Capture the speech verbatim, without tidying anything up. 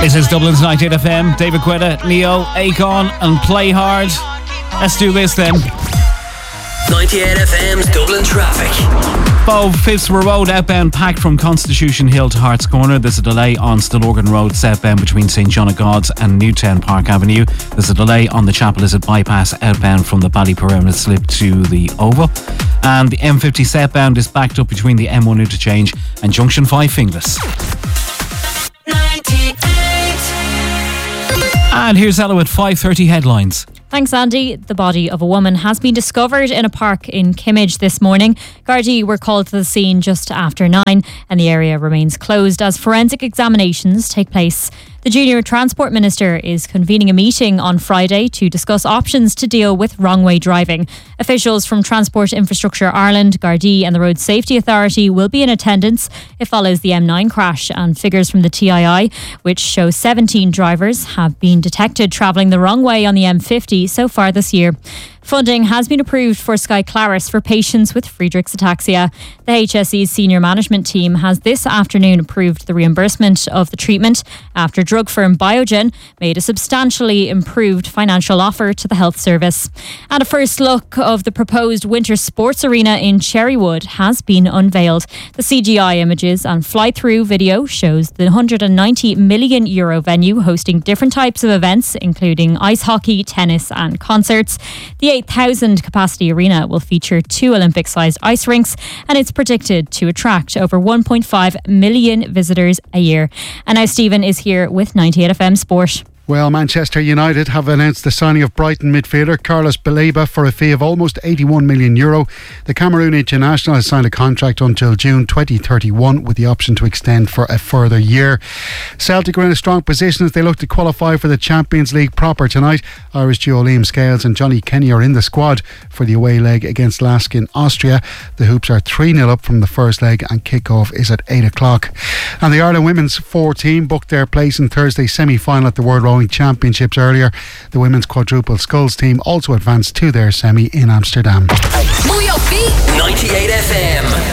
This is Dublin's ninety-eight F M. David Guetta, Neo, Akon and Play Hard. Let's do this then. ninety-eight F M's Dublin traffic. Bow Phibsborough Road outbound packed from Constitution Hill to Harts Corner. There's a delay on Stillorgan Road southbound between St John of God's and Newtown Park Avenue. There's a delay on the Chapel Lizard bypass outbound from the Ballyperimeter slip to the Oval. And the M fifty southbound is backed up between the M one Interchange and Junction five Finglas. And here's Ella with five thirty headlines. Thanks, Andy. The body of a woman has been discovered in a park in Kimmage this morning. Gardaí were called to the scene just after nine and the area remains closed as forensic examinations take place. The Junior Transport Minister is convening a meeting on Friday to discuss options to deal with wrong-way driving. Officials from Transport Infrastructure Ireland, Gardaí and the Road Safety Authority will be in attendance. It follows the M nine crash, and figures from the T I I, which show seventeen drivers have been detected travelling the wrong way on the M fifty so far this year. Funding has been approved for Skyclarys for patients with Friedreich's ataxia. The H S E's senior management team has this afternoon approved the reimbursement of the treatment after drug firm Biogen made a substantially improved financial offer to the health service. And a first look of the proposed winter sports arena in Cherrywood has been unveiled. The C G I images and fly-through video shows the one hundred ninety million euro venue hosting different types of events, including ice hockey, tennis and concerts. The eight thousand capacity arena will feature two Olympic-sized ice rinks, and it's predicted to attract over one point five million visitors a year. And now Stephen is here with ninety-eight F M Sport. Well, Manchester United have announced the signing of Brighton midfielder Carlos Baleba for a fee of almost eighty-one million euro. The Cameroon international has signed a contract until June twenty thirty-one with the option to extend for a further year. Celtic are in a strong position as they look to qualify for the Champions League proper tonight. Irish duo Liam Scales and Johnny Kenny are in the squad for the away leg against Lask in Austria. The Hoops are three nil up from the first leg and kick-off is at eight o'clock. And the Ireland women's four team booked their place in Thursday's semi-final at the World Rowing Championships earlier. The women's quadruple sculls team also advanced to their semi in Amsterdam. ninety-eight F M.